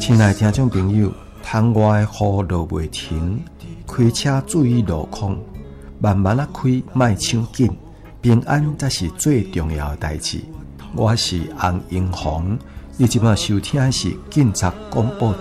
亲爱的听众朋友，窗外的雨落袂停，开车注意路况，慢慢开，莫抢紧，平安才是最重要的代志。我是洪英红，你即马收听的是警察广播